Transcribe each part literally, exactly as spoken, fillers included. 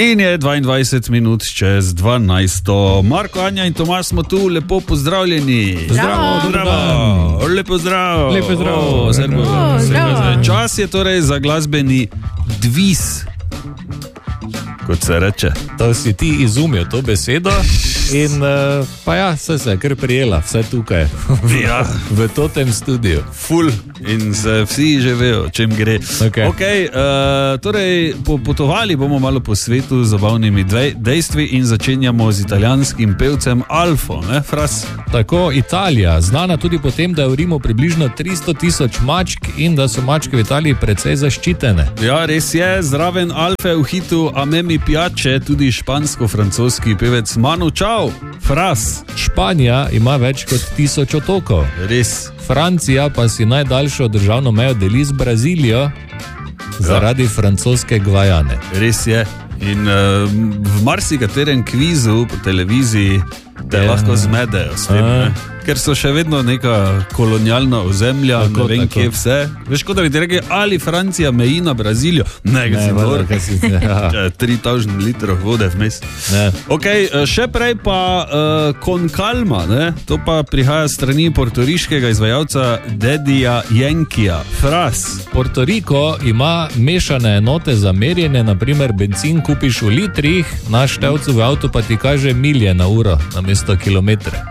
In je dvaindvajset minut čez dvanajsto. Marko, Anja in Tomaž smo tu, lepo pozdravljeni. Zdravo, zdravo. Lepo zdrav. Lepo zdrav. O, zdravo. O, zdravo. Čas je torej za glasbeni dviz, kot se reče. To si ti izumil to besedo in uh, pa ja, vse se je kar prijela, vse tukaj, Ja. v totem studiu. Ful in se vsi že vejo, o čem gre. Okay. Okay, uh, torej, potovali bomo malo po svetu z zabavnimi dve, dejstvi in začenjamo z italijanskim pevcem Alfo, ne, Fras? Tako, Italija, znana tudi po tem, da je v Rimu približno tristo tisoč mačk in da so mačke v Italiji precej zaščitene. Ja, res je, zraven Alfe v hitu A me mi piace tudi špansko-francoski pevec Manu Chao, Fras. Španija ima več kot tisoč otokov. Res. Francija pa si najdaljšo državno mejo deli z Brazilijo zaradi francoske Gvajane. Res je. In uh, v marsikaterem kvizu po televiziji te Ja. lahko zmedejo s tem, A. ne? Ker so še vedno neka kolonialna ozemlja, Tako, ne vem tako. kje vse. Veš, kot da bi ti rekli, ali Francija meji na Brazilijo? Ne, ga si valjda, gor. kaj si- ja. tri tisoč litrov vode vmes. Ne. Ok, še prej pa uh, Con Calma, ne? To pa prihaja strani portoriškega izvajalca Daddyja Yankija, Fras. Puerto Rico ima mešane enote za merjenje, naprimer bencin kupiš v litrih, na števcu v avtu pa ti kaže milje na uro namesto kilometre.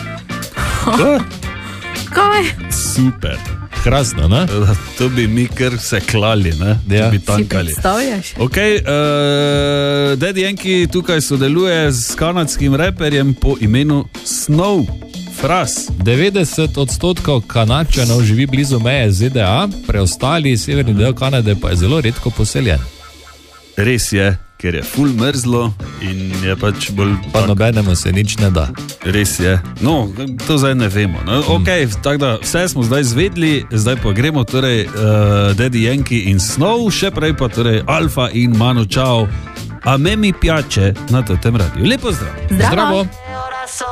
Kaj? Super. Krasno, ne? To bi mi kar se klali, ne? Ja. Če bi Si tankali. predstavljaš? Ok, uh, Daddy Yankee tukaj sodeluje z kanadskim reperjem po imenu Snow, Fras. devetdeset odstotkov Kanadčanov živi blizu meje Z D A, preostali severni del Kanade pa je zelo redko poseljen. Res je, ker je ful mrzlo in je pač bolj... Pa nobenemu se nič ne da. Res je. No, to zdaj ne vemo. No? Ok, tako da vse smo zdaj zvedli, zdaj pa gremo torej uh, Daddy Yankee in Snow, še prej pa torej Alfa in Manu Chao. A me mi piace na tem radiju. Lepo zdrav. Zdravo. Zdravo.